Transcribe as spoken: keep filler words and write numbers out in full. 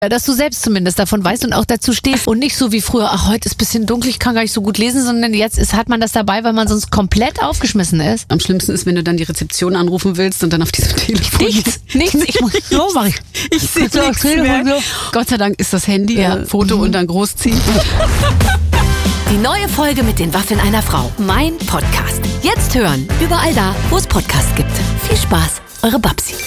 Dass du selbst zumindest davon weißt und auch dazu stehst und nicht so wie früher, ach, heute ist ein bisschen dunkel, ich kann gar nicht so gut lesen, sondern jetzt ist, hat man das dabei, weil man sonst komplett aufgeschmissen ist. Am schlimmsten ist, wenn du dann die Rezeption anrufen willst und dann auf diesem Telefon... Nichts, nichts, ich muss so machen. Ich sehe so, nichts mehr. So. Gott sei Dank ist das Handy, ja. äh, Foto mhm. und dann großziehen. Die neue Folge mit den Waffeln einer Frau, mein Podcast. Jetzt hören, überall da, wo es Podcasts gibt. Viel Spaß, eure Babsi.